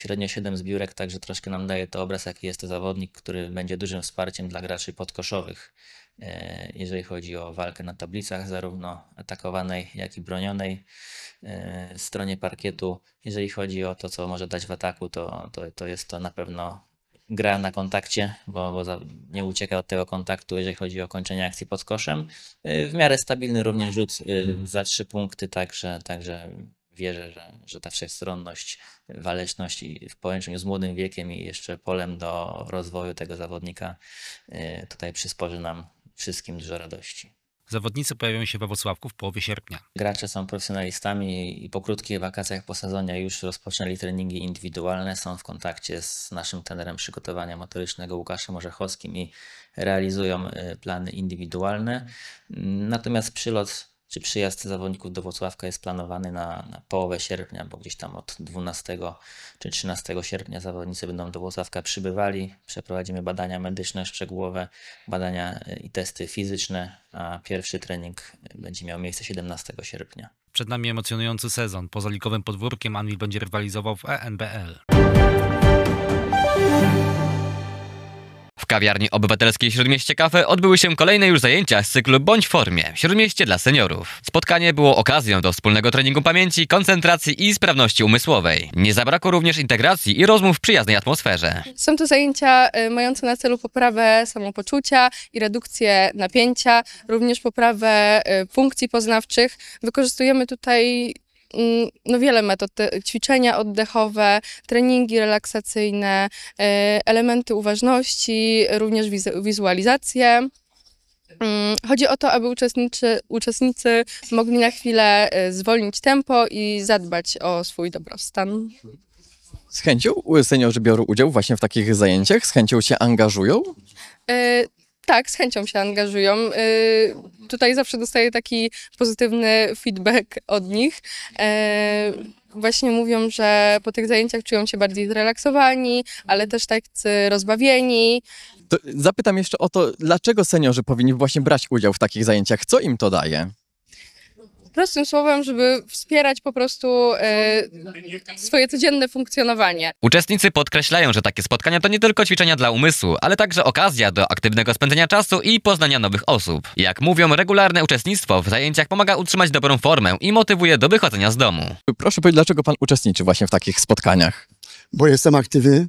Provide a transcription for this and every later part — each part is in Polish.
Średnio 7 zbiórek, także troszkę nam daje to obraz, jaki jest to zawodnik, który będzie dużym wsparciem dla graczy podkoszowych, jeżeli chodzi o walkę na tablicach, zarówno atakowanej, jak i bronionej stronie parkietu. Jeżeli chodzi o to, co może dać w ataku, to jest to na pewno gra na kontakcie, bo nie ucieka od tego kontaktu, jeżeli chodzi o kończenie akcji pod koszem. W miarę stabilny również rzut za 3 punkty, także wierzę, że ta wszechstronność, waleczność i w połączeniu z młodym wiekiem i jeszcze polem do rozwoju tego zawodnika tutaj przysporzy nam wszystkim dużo radości. Zawodnicy pojawią się we Włocławku w połowie sierpnia. Gracze są profesjonalistami i po krótkich wakacjach po sezonie już rozpoczęli treningi indywidualne. Są w kontakcie z naszym trenerem przygotowania motorycznego Łukaszem Orzechowskim i realizują plany indywidualne. Natomiast przylot czy przyjazd zawodników do Włocławka jest planowany na połowę sierpnia, bo gdzieś tam od 12 czy 13 sierpnia zawodnicy będą do Włocławka przybywali. Przeprowadzimy badania medyczne szczegółowe, badania i testy fizyczne, a pierwszy trening będzie miał miejsce 17 sierpnia. Przed nami emocjonujący sezon. Poza ligowym podwórkiem Anwil będzie rywalizował w ENBL. W kawiarni obywatelskiej Śródmieście Cafe odbyły się kolejne już zajęcia z cyklu Bądź w formie. Śródmieście dla seniorów. Spotkanie było okazją do wspólnego treningu pamięci, koncentracji i sprawności umysłowej. Nie zabrakło również integracji i rozmów w przyjaznej atmosferze. Są to zajęcia mające na celu poprawę samopoczucia i redukcję napięcia, również poprawę funkcji poznawczych. Wykorzystujemy tutaj wiele metod, ćwiczenia oddechowe, treningi relaksacyjne, elementy uważności, również wizualizacje. Chodzi o to, aby uczestnicy mogli na chwilę zwolnić tempo i zadbać o swój dobrostan. Z chęcią seniorzy biorą udział właśnie w takich zajęciach? Z chęcią się angażują? Tak, z chęcią się angażują. Tutaj zawsze dostaję taki pozytywny feedback od nich. Właśnie mówią, że po tych zajęciach czują się bardziej zrelaksowani, ale też tacy rozbawieni. To zapytam jeszcze o to, dlaczego seniorzy powinni właśnie brać udział w takich zajęciach? Co im to daje? Prostym słowem, żeby wspierać po prostu swoje codzienne funkcjonowanie. Uczestnicy podkreślają, że takie spotkania to nie tylko ćwiczenia dla umysłu, ale także okazja do aktywnego spędzenia czasu i poznania nowych osób. Jak mówią, regularne uczestnictwo w zajęciach pomaga utrzymać dobrą formę i motywuje do wychodzenia z domu. Proszę powiedzieć, dlaczego pan uczestniczy właśnie w takich spotkaniach? Bo jestem aktywny,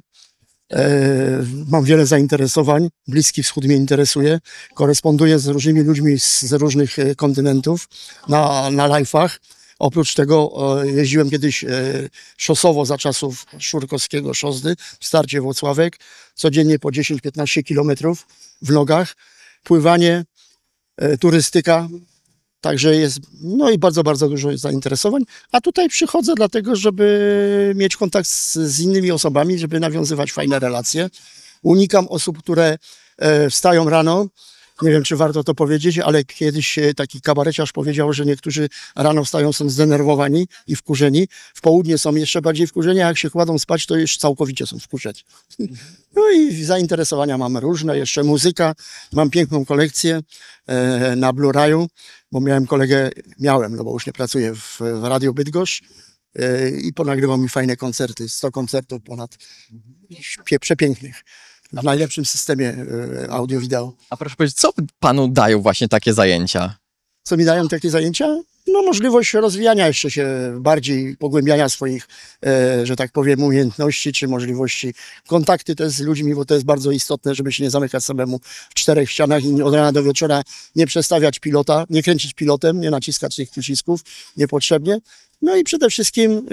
mam wiele zainteresowań, Bliski Wschód mnie interesuje, koresponduję z różnymi ludźmi z różnych kontynentów na live'ach. Oprócz tego jeździłem kiedyś szosowo za czasów Szurkowskiego Szosdy, w starcie Włocławek, codziennie po 10-15 kilometrów w nogach, pływanie, turystyka. Także jest i bardzo, bardzo dużo zainteresowań. A tutaj przychodzę dlatego, żeby mieć kontakt z innymi osobami, żeby nawiązywać fajne relacje. Unikam osób, które wstają rano. Nie wiem, czy warto to powiedzieć, ale kiedyś taki kabareciarz powiedział, że niektórzy rano wstają, są zdenerwowani i wkurzeni. W południe są jeszcze bardziej wkurzeni, a jak się kładą spać, to już całkowicie są wkurzeni. No i zainteresowania mam różne. Jeszcze muzyka. Mam piękną kolekcję na Blu-rayu, bo miałem, no bo już nie pracuję w Radiu Bydgoszcz i ponagrywał mi fajne koncerty. 100 koncertów ponad przepięknych. W najlepszym systemie audio-wideo. A proszę powiedzieć, co panu dają właśnie takie zajęcia? Co mi dają takie zajęcia? No możliwość rozwijania jeszcze się bardziej, pogłębiania swoich, że tak powiem, umiejętności, czy możliwości kontakty też z ludźmi, bo to jest bardzo istotne, żeby się nie zamykać samemu w 4 ścianach i od rana do wieczora nie przestawiać pilota, nie kręcić pilotem, nie naciskać tych przycisków niepotrzebnie. No i przede wszystkim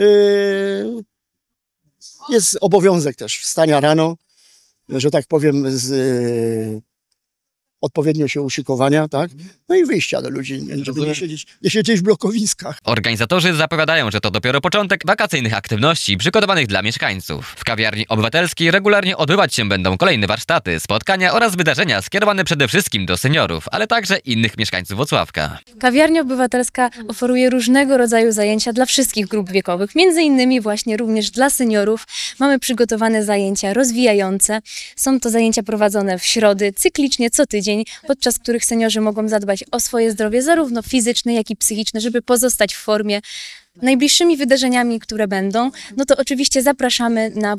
jest obowiązek też wstania rano, że tak powiem, odpowiednio się uszykowania, tak? No i wyjścia do ludzi, żeby nie siedzieć w blokowiskach. Organizatorzy zapowiadają, że to dopiero początek wakacyjnych aktywności przygotowanych dla mieszkańców. W kawiarni obywatelskiej regularnie odbywać się będą kolejne warsztaty, spotkania oraz wydarzenia skierowane przede wszystkim do seniorów, ale także innych mieszkańców Włocławka. Kawiarnia obywatelska oferuje różnego rodzaju zajęcia dla wszystkich grup wiekowych, między innymi właśnie również dla seniorów. Mamy przygotowane zajęcia rozwijające. Są to zajęcia prowadzone w środy, cyklicznie co tydzień. tydzień, podczas których seniorzy mogą zadbać o swoje zdrowie, zarówno fizyczne, jak i psychiczne, żeby pozostać w formie. Najbliższymi wydarzeniami, które będą, no to oczywiście zapraszamy na